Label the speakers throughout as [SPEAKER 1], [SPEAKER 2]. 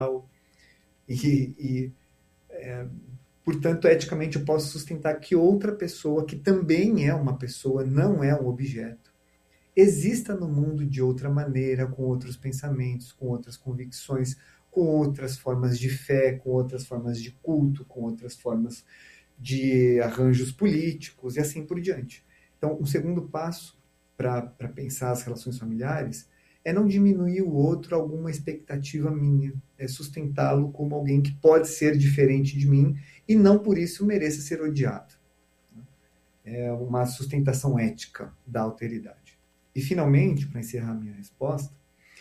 [SPEAKER 1] e portanto, eticamente eu posso sustentar que outra pessoa, que também é uma pessoa, não é um objeto, exista no mundo de outra maneira, com outros pensamentos, com outras convicções, com outras formas de fé, com outras formas de culto, com outras formas de arranjos políticos e assim por diante. Então, um segundo passo para pensar as relações familiares é não diminuir o outro a alguma expectativa minha, é sustentá-lo como alguém que pode ser diferente de mim e não por isso mereça ser odiado. É uma sustentação ética da alteridade. E, finalmente, para encerrar minha resposta,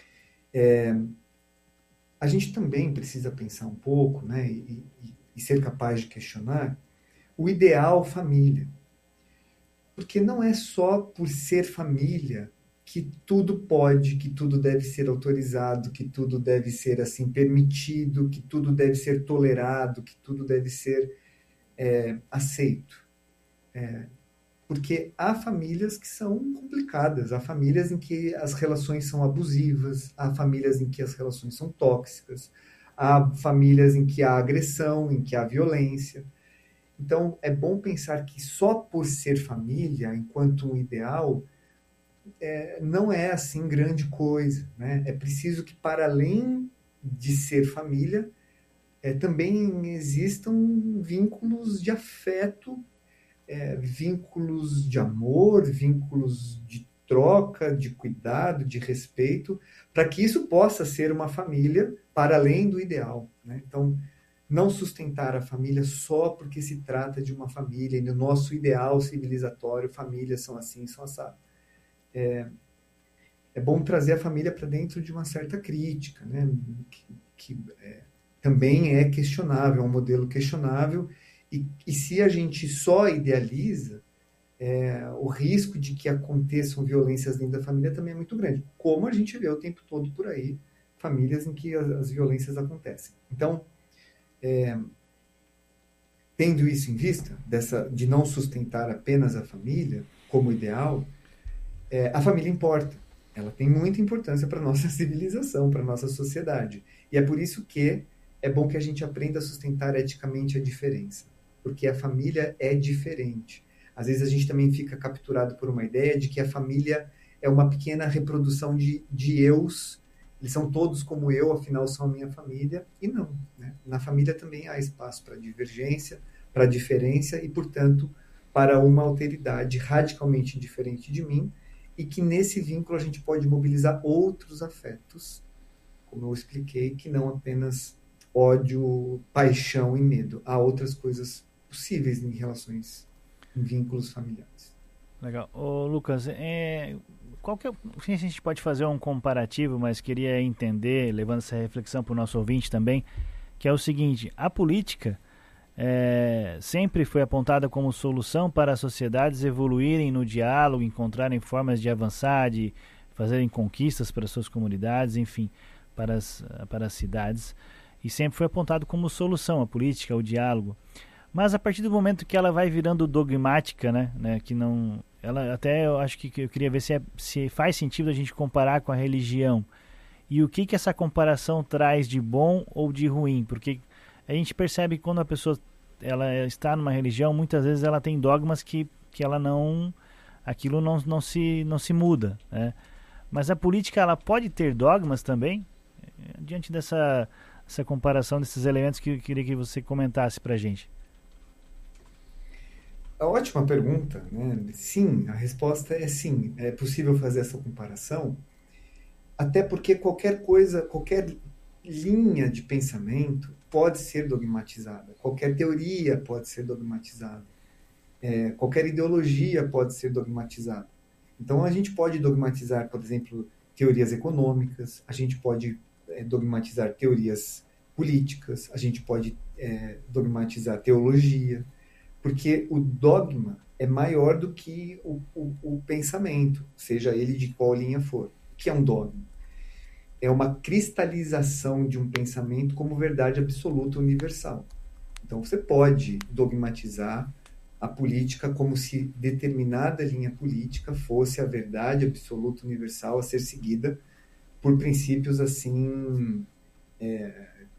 [SPEAKER 1] a gente também precisa pensar um pouco, né, e ser capaz de questionar o ideal família. Porque não é só por ser família que tudo pode, que tudo deve ser autorizado, que tudo deve ser assim permitido, que tudo deve ser tolerado, que tudo deve ser aceito. Porque há famílias que são complicadas, há famílias em que as relações são abusivas, há famílias em que as relações são tóxicas, há famílias em que há agressão, em que há violência. Então, é bom pensar que só por ser família, enquanto um ideal, não é assim grande coisa, né? É preciso que, para além de ser família, também existam vínculos de afeto, vínculos de amor, vínculos de troca, de cuidado, de respeito, para que isso possa ser uma família para além do ideal, né? Então, não sustentar a família só porque se trata de uma família e no nosso ideal civilizatório, famílias são assim, são assado. É bom trazer a família para dentro de uma certa crítica, né? Que também é questionável, é um modelo questionável, e se a gente só idealiza, o risco de que aconteçam violências dentro da família também é muito grande, como a gente vê o tempo todo por aí, famílias em que as violências acontecem. Então, tendo isso em vista, de não sustentar apenas a família como ideal, a família importa. Ela tem muita importância para a nossa civilização, para a nossa sociedade. E é por isso que é bom que a gente aprenda a sustentar eticamente a diferença. Porque a família é diferente. Às vezes a gente também fica capturado por uma ideia de que a família é uma pequena reprodução de eus. Eles são todos como eu, afinal são a minha família. E não, né? Na família também há espaço para divergência, para diferença e, portanto, para uma alteridade radicalmente diferente de mim, e que nesse vínculo a gente pode mobilizar outros afetos, como eu expliquei, que não apenas ódio, paixão e medo. Há outras coisas possíveis em relações, em vínculos familiares.
[SPEAKER 2] Legal. Ô, Lucas, qual que é, a gente pode fazer um comparativo, mas queria entender, levando essa reflexão para o nosso ouvinte também, que é o seguinte: a política sempre foi apontada como solução para as sociedades evoluírem no diálogo, encontrarem formas de avançar, de fazerem conquistas para suas comunidades, enfim, para as cidades, e sempre foi apontado como solução a política, o diálogo. Mas a partir do momento que ela vai virando dogmática, né, que não, ela até eu acho que eu queria ver se faz sentido a gente comparar com a religião, e o que essa comparação traz de bom ou de ruim, porque a gente percebe que quando a pessoa ela está numa religião, muitas vezes ela tem dogmas que ela não, aquilo não se muda, né? Mas a política, ela pode ter dogmas também? Diante dessa comparação desses elementos que eu queria que você comentasse pra gente.
[SPEAKER 1] Ótima pergunta, né? Sim, a resposta é sim. É possível fazer essa comparação, até porque qualquer coisa, qualquer linha de pensamento pode ser dogmatizada, qualquer teoria pode ser dogmatizada, qualquer ideologia pode ser dogmatizada. Então a gente pode dogmatizar, por exemplo, teorias econômicas, a gente pode dogmatizar teorias políticas, a gente pode dogmatizar teologia, porque o dogma é maior do que o pensamento, seja ele de qual linha for. O que é um dogma? É uma cristalização de um pensamento como verdade absoluta universal. Então, você pode dogmatizar a política como se determinada linha política fosse a verdade absoluta universal a ser seguida por princípios assim